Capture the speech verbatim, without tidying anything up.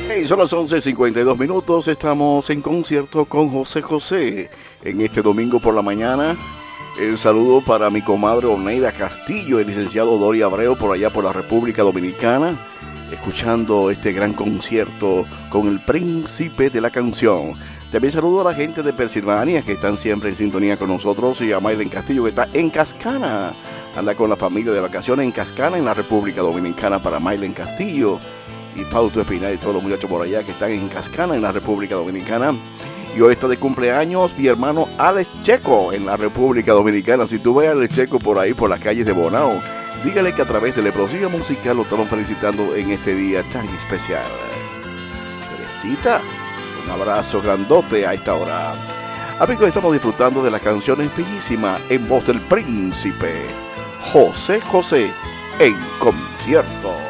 Hey, son las once cincuenta y dos minutos, estamos en concierto con José José en este domingo por la mañana. El saludo para mi comadre Oneida Castillo, el licenciado Dori Abreu por allá por la República Dominicana, escuchando este gran concierto con el príncipe de la canción. También saludo a la gente de Pensilvania que están siempre en sintonía con nosotros y a Maylen Castillo que está en Cascana. Anda con la familia de vacaciones en Cascana, en la República Dominicana, para Maylen Castillo. Y Fausto Espinal y todos los muchachos por allá que están en Cascana, en la República Dominicana. Y hoy está de cumpleaños mi hermano Alex Checo en la República Dominicana. Si tú ves a Alex Checo por ahí, por las calles de Bonao, dígale que a través de la Explosiva Musical lo estamos felicitando en este día tan especial. Teresita, un abrazo grandote a esta hora. Amigos, estamos disfrutando de las canciones bellísimas en voz del príncipe José José en concierto.